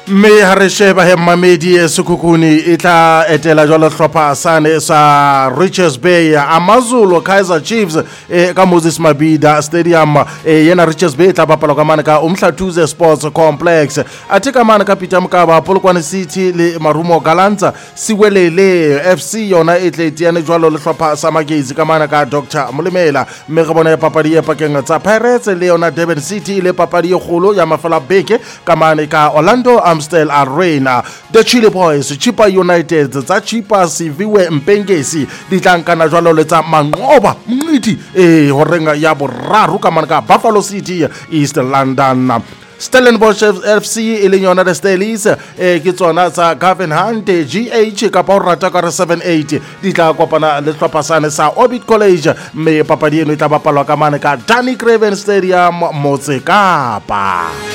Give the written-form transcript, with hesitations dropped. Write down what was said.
mme ha re sheba he mamedi Sekhukhune e tla etela jwalo hlopha sane sa Richards Bay AmaZulu Kaizer Chiefs ka Moses Mabhida Stadium yena Richards Bay tla bapala ka mane ka Umhlathuze Sports Complex athe ka mane ka Peter Mokaba Polokwane City le Marumo Gallants Siwelele FC yona e tla itiane jwalo le hlopha sa Magezi ka mane ka Dr Molemela mme re bona papadi e pakeng tsa Pirates le yona Durban City le papadi e kgolo ya Mafela Beke ka mane ka Orlando Amstel Arena. The Chile Boys Chippa United tsa Chippa Siviwe Mpengesi di tlankana jwalo le tsa Manqoba Mngidi horenga ya boraro ka mane ka Buffalo City East London. Stellenbosch FC e leng yona the Stellies ke tsona tsa Gavin Hunt GH ka pa rata ka 78 di tla kopana le hlopha sane sa Orbit College mme papadi eno e tla bapalwa ka mane ka Danny Craven Stadium Motse Kapa.